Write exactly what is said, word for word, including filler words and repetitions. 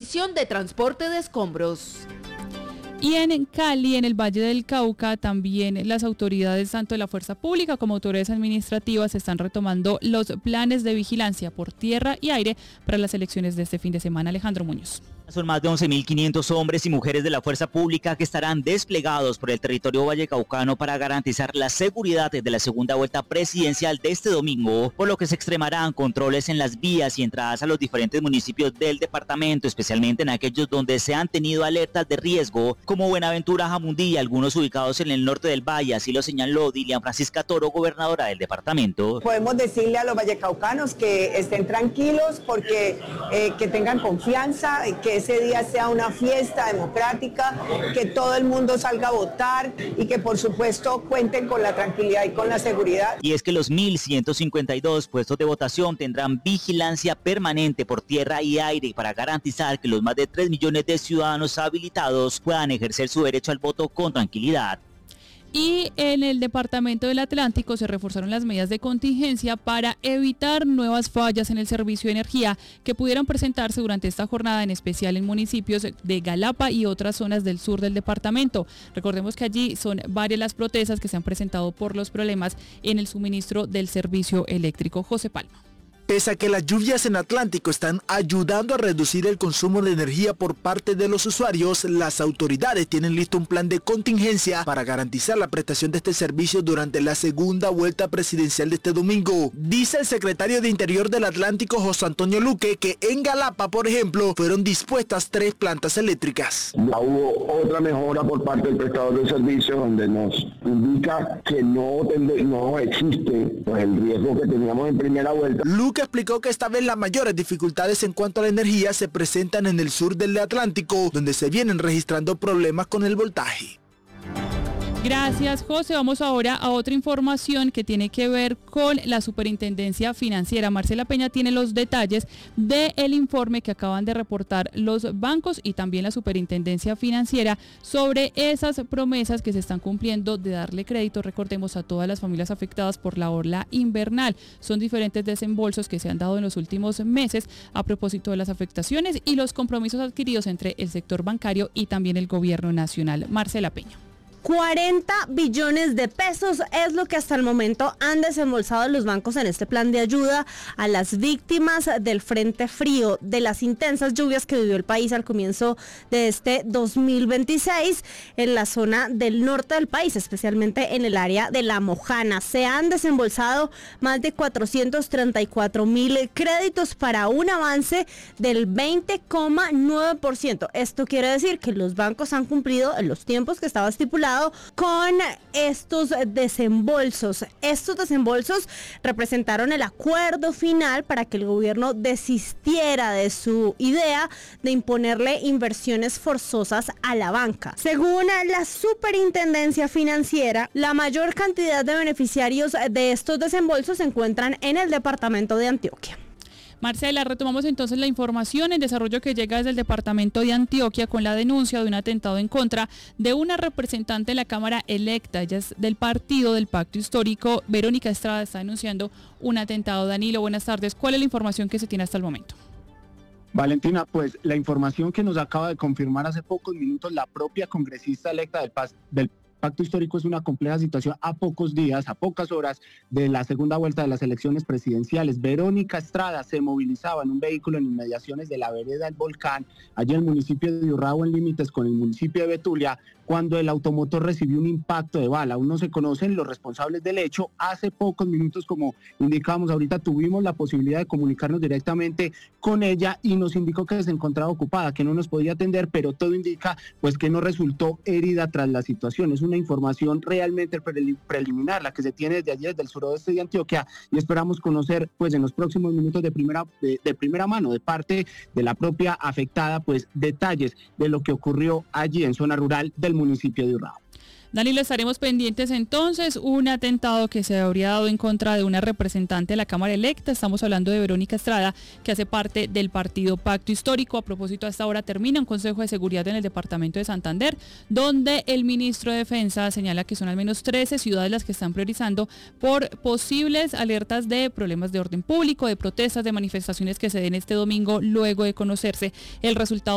División de Transporte de Escombros. Y en Cali, en el Valle del Cauca, también las autoridades, tanto de la fuerza pública como autoridades administrativas, están retomando los planes de vigilancia por tierra y aire para las elecciones de este fin de semana. Alejandro Muñoz. Son más de once mil quinientos hombres y mujeres de la fuerza pública que estarán desplegados por el territorio vallecaucano para garantizar la seguridad de la segunda vuelta presidencial de este domingo, por lo que se extremarán controles en las vías y entradas a los diferentes municipios del departamento, especialmente en aquellos donde se han tenido alertas de riesgo, como Buenaventura, Jamundí y algunos ubicados en el norte del valle, así lo señaló Dilian Francisca Toro, gobernadora del departamento. Podemos decirle a los vallecaucanos que estén tranquilos, porque eh, que tengan confianza, que ese día sea una fiesta democrática, que todo el mundo salga a votar y que por supuesto cuenten con la tranquilidad y con la seguridad. Y es que los mil ciento cincuenta y dos puestos de votación tendrán vigilancia permanente por tierra y aire para garantizar que los más de tres millones de ciudadanos habilitados puedan ejercer su derecho al voto con tranquilidad. Y en el departamento del Atlántico se reforzaron las medidas de contingencia para evitar nuevas fallas en el servicio de energía que pudieran presentarse durante esta jornada, en especial en municipios de Galapa y otras zonas del sur del departamento. Recordemos que allí son varias las protestas que se han presentado por los problemas en el suministro del servicio eléctrico. José Palma. Pese a que las lluvias en Atlántico están ayudando a reducir el consumo de energía por parte de los usuarios, las autoridades tienen listo un plan de contingencia para garantizar la prestación de este servicio durante la segunda vuelta presidencial de este domingo. Dice el secretario de Interior del Atlántico, José Antonio Luque, que en Galapa, por ejemplo, fueron dispuestas tres plantas eléctricas. Ya hubo otra mejora por parte del prestador de servicios, donde nos indica que no, no existe pues, el riesgo que teníamos en primera vuelta. Luque explicó que esta vez las mayores dificultades en cuanto a la energía se presentan en el sur del Atlántico, donde se vienen registrando problemas con el voltaje. Gracias, José. Vamos ahora a otra información que tiene que ver con la Superintendencia Financiera. Marcela Peña tiene los detalles del informe que acaban de reportar los bancos y también la Superintendencia Financiera sobre esas promesas que se están cumpliendo de darle crédito, recordemos, a todas las familias afectadas por la ola invernal. Son diferentes desembolsos que se han dado en los últimos meses a propósito de las afectaciones y los compromisos adquiridos entre el sector bancario y también el gobierno nacional. Marcela Peña. cuarenta billones de pesos es lo que hasta el momento han desembolsado los bancos en este plan de ayuda a las víctimas del frente frío, de las intensas lluvias que vivió el país al comienzo de este dos mil veintiséis en la zona del norte del país, especialmente en el área de La Mojana. Se han desembolsado más de cuatrocientos treinta y cuatro mil créditos para un avance del veinte coma nueve por ciento. Esto quiere decir que los bancos han cumplido en los tiempos que estaba estipulado con estos desembolsos. Estos desembolsos representaron el acuerdo final para que el gobierno desistiera de su idea de imponerle inversiones forzosas a la banca. Según la Superintendencia Financiera, la mayor cantidad de beneficiarios de estos desembolsos se encuentran en el departamento de Antioquia. Marcela, retomamos entonces la información en desarrollo que llega desde el departamento de Antioquia con la denuncia de un atentado en contra de una representante de la Cámara electa. Ella es del partido del Pacto Histórico. Verónica Estrada está denunciando un atentado. Danilo, buenas tardes. ¿Cuál es la información que se tiene hasta el momento? Valentina, pues la información que nos acaba de confirmar hace pocos minutos la propia congresista electa del, del Pacto Histórico es una compleja situación a pocos días, a pocas horas de la segunda vuelta de las elecciones presidenciales. Verónica Estrada se movilizaba en un vehículo en inmediaciones de la vereda del Volcán, allí en el municipio de Urrao, en límites con el municipio de Betulia, cuando el automotor recibió un impacto de bala. Aún no se conocen los responsables del hecho. Hace pocos minutos, como indicábamos ahorita, tuvimos la posibilidad de comunicarnos directamente con ella y nos indicó que se encontraba ocupada, que no nos podía atender, pero todo indica pues que no resultó herida tras la situación. Es una información realmente preliminar la que se tiene desde allí, desde el suroeste de Antioquia, y esperamos conocer pues en los próximos minutos de primera, de, de primera mano, de parte de la propia afectada, pues detalles de lo que ocurrió allí en zona rural del municipio de Urrao. Danilo, estaremos pendientes entonces. Un atentado que se habría dado en contra de una representante de la Cámara electa. Estamos hablando de Verónica Estrada, que hace parte del partido Pacto Histórico. A propósito, hasta ahora termina un Consejo de Seguridad en el departamento de Santander, donde el ministro de Defensa señala que son al menos trece ciudades las que están priorizando por posibles alertas de problemas de orden público, de protestas, de manifestaciones que se den este domingo luego de conocerse el resultado